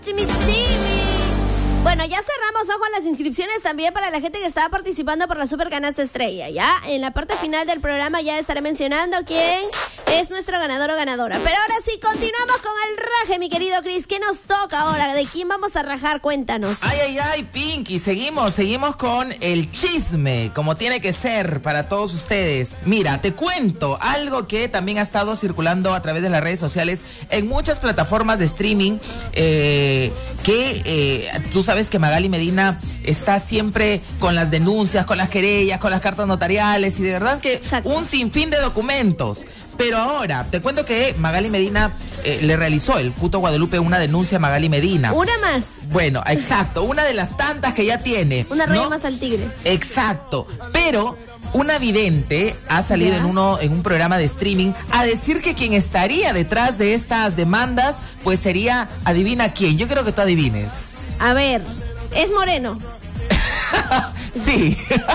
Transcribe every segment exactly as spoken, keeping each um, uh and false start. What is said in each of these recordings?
Chimi, chimi. Bueno, ya cerramos ojo a las inscripciones también para la gente que estaba participando por la Super Canasta Estrella, ¿ya? En la parte final del programa ya estaré mencionando quién es nuestro ganador o ganadora. Pero ahora sí, continuamos con el raje, mi querido Chris. ¿Qué nos toca ahora? ¿De quién vamos a rajar? Cuéntanos. Ay, ay, ay, Pinky, seguimos, seguimos con el chisme, como tiene que ser para todos ustedes. Mira, te cuento algo que también ha estado circulando a través de las redes sociales en muchas plataformas de streaming, eh, que eh, tú sabes que Magali Medina está siempre con las denuncias, con las querellas, con las cartas notariales y de verdad que Exacto. un sinfín de documentos. Pero ahora, te cuento que Magali Medina eh, le realizó el Cuto Guadalupe una denuncia a Magali Medina. Una más. Bueno, exacto, una de las tantas que ya tiene. Una raya ¿no? más al tigre. Exacto, pero una vidente ha salido ¿Ya? en uno en un programa de streaming a decir que quien estaría detrás de estas demandas, pues sería, adivina quién. Yo quiero que tú adivines. A ver, es moreno. Sí.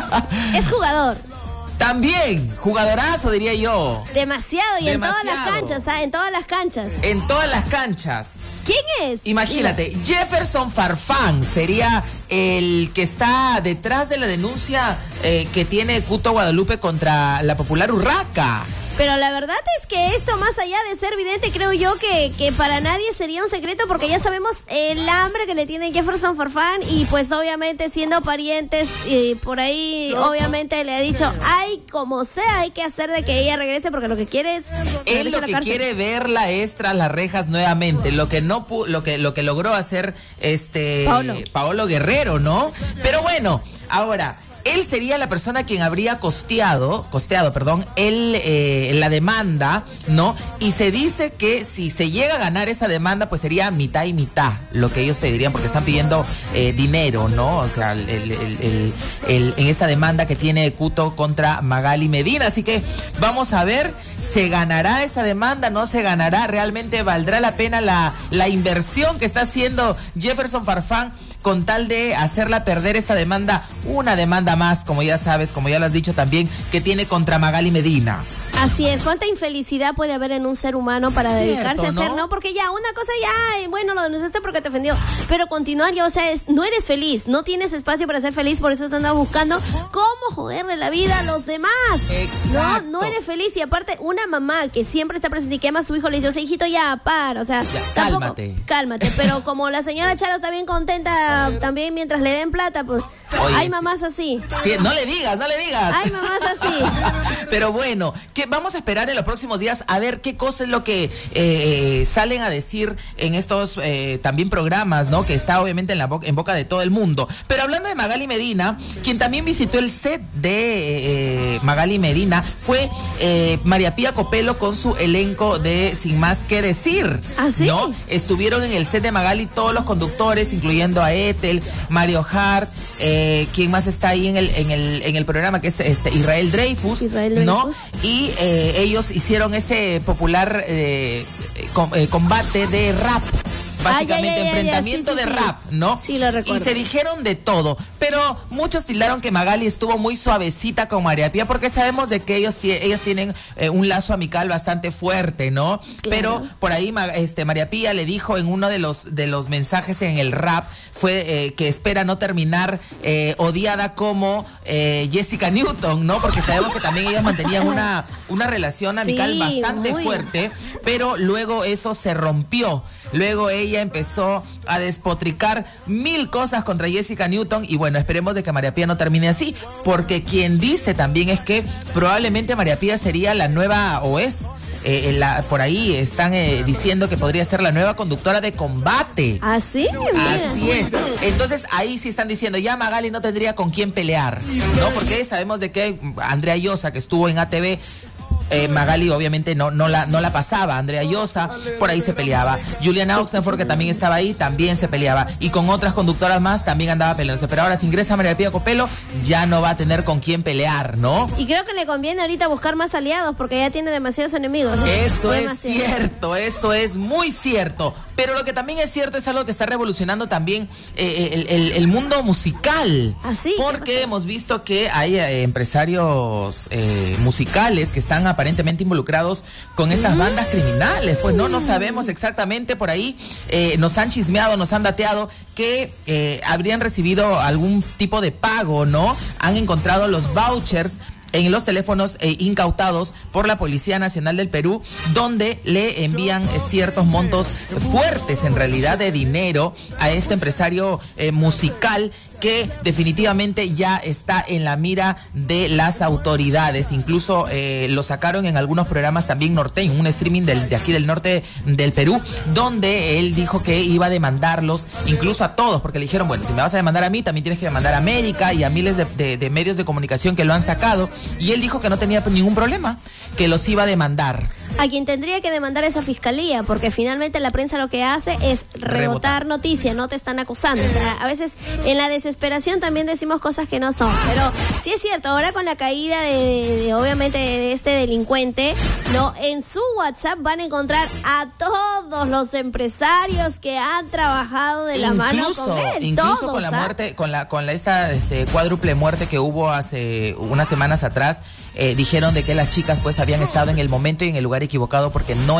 Es jugador. También, jugadorazo, diría yo. Demasiado, y Demasiado. en todas las canchas, ¿ah? En todas las canchas. En todas las canchas. ¿Quién es? Imagínate, Jefferson Farfán sería el que está detrás de la denuncia eh, que tiene Cuto Guadalupe contra la popular Urraca. Pero la verdad es que esto, más allá de ser evidente, creo yo que, que para nadie sería un secreto, porque ya sabemos el hambre que le tiene Jefferson Farfán, y pues obviamente siendo parientes, y por ahí obviamente le ha dicho, ay, como sea, hay que hacer de que ella regrese, porque lo que quiere es Él lo a la que cárcel. quiere verla es tras las rejas nuevamente, lo que no pu- lo que lo que logró hacer este Paolo. Paolo Guerrero, ¿no? Pero bueno, ahora él sería la persona quien habría costeado, costeado, perdón, el, eh, la demanda, ¿no? Y se dice que si se llega a ganar esa demanda, pues sería mitad y mitad lo que ellos pedirían, porque están pidiendo eh, dinero, ¿no? O sea, el, el, el, el, el, en esta demanda que tiene Cuto contra Magali Medina. Así que vamos a ver, ¿se ganará esa demanda? ¿No se ganará? ¿Realmente valdrá la pena la, la inversión que está haciendo Jefferson Farfán con tal de hacerla perder esta demanda? Una demanda más, como ya sabes, como ya lo has dicho también, que tiene contra Magali Medina. Así es, cuánta infelicidad puede haber en un ser humano para Cierto, dedicarse a hacer, ¿no? ¿no? Porque ya, una cosa ya, y bueno, lo denunciaste porque te ofendió, pero continuar ya, o sea, es, no eres feliz, no tienes espacio para ser feliz, por eso estás andando buscando cómo joderle la vida a los demás. Exacto. No, no eres feliz, y aparte, una mamá que siempre está presente y que ama a su hijo, le dice, o sea, hijito, ya, para, o sea, Ya, tampoco- cálmate. Cálmate, pero como la señora Charo está bien contenta también mientras le den plata, pues, Oye, hay sí. mamás así. Sí, no le digas, no le digas. Hay mamás así. Pero bueno, que vamos a esperar en los próximos días a ver qué cosa es lo que eh, salen a decir en estos eh, también programas, ¿no? Que está obviamente en la boca, en boca de todo el mundo. Pero hablando de Magali Medina, quien también visitó el set de eh, Magali Medina fue eh, María Pía Copelo con su elenco de Sin Más Que Decir. ¿Ah, sí? ¿No? Estuvieron en el set de Magali todos los conductores, incluyendo a Ethel, Mario Hart, eh, ¿quién más está ahí en el, en el, en el programa? Que es este Israel Dreyfus, Israel ¿no? Dreyfus. Y eh, ellos hicieron ese popular eh, com- eh, combate de rap. Básicamente, Ah, ya, ya, ya, ya, enfrentamiento sí, sí, de sí. rap, ¿no? Sí, lo recuerdo. Y se dijeron de todo, pero muchos tildaron que Magali estuvo muy suavecita con María Pía, porque sabemos de que ellos tie- ellas tienen eh, un lazo amical bastante fuerte, ¿no? Claro. Pero por ahí Ma- este, María Pía le dijo en uno de los, de los mensajes en el rap, fue eh, que espera no terminar eh, odiada como eh, Jessica Newton, ¿no? Porque sabemos que también ellas mantenían una, una relación amical Sí, bastante muy. fuerte, pero luego eso se rompió. Luego ella empezó a despotricar mil cosas contra Jessica Newton, y bueno, esperemos de que María Pía no termine así, porque quien dice también es que probablemente María Pía sería la nueva, o es, eh, la, por ahí están eh, diciendo que podría ser la nueva conductora de Combate. ¿Ah, sí? Mira. Así es. Entonces ahí sí están diciendo, ya Magali no tendría con quién pelear, ¿no? Porque sabemos de que Andrea Llosa, que estuvo en A T V, eh, Magali obviamente no, no, la, no la pasaba. Andrea Llosa, por ahí se peleaba. Juliana Oxenford, que también estaba ahí, también se peleaba. Y con otras conductoras más también andaba peleándose. Pero ahora si ingresa María Pía Copelo, ya no va a tener con quién pelear, ¿no? Y creo que le conviene ahorita buscar más aliados, porque ya tiene demasiados enemigos, ¿no? Eso es Demasiado. cierto, eso es muy cierto. Pero lo que también es cierto es algo que está revolucionando también eh, el, el, el mundo musical. ¿Ah, sí? Porque hemos visto que hay eh, empresarios eh, musicales que están aparentemente involucrados con estas mm. bandas criminales. Pues no, no sabemos exactamente por ahí. Eh, nos han chismeado, nos han dateado que eh, habrían recibido algún tipo de pago, ¿no? Han encontrado los vouchers en los teléfonos eh, incautados por la Policía Nacional del Perú, donde le envían eh, ciertos montos fuertes en realidad de dinero a este empresario eh, musical que definitivamente ya está en la mira de las autoridades. Incluso eh, lo sacaron en algunos programas también norteños, un streaming del, de aquí del norte del Perú, donde él dijo que iba a demandarlos, incluso a todos, porque le dijeron, bueno, si me vas a demandar a mí, también tienes que demandar a América y a miles de, de, de medios de comunicación que lo han sacado. Y él dijo que no tenía ningún problema, que los iba a demandar. A quien tendría que demandar esa fiscalía, porque finalmente la prensa lo que hace es rebotar, rebotar noticias, no te están acusando. O sea, a veces en la desesperación también decimos cosas que no son. Pero sí es cierto, ahora con la caída de, de, de obviamente de este delincuente, no, en su WhatsApp van a encontrar a todos los empresarios que han trabajado de la incluso, mano con él. Incluso todos, con la ¿ah? muerte, con la, con la esa este, cuádruple muerte que hubo hace unas semanas atrás, eh, dijeron de que las chicas pues habían estado en el momento y en el lugar equivocado porque no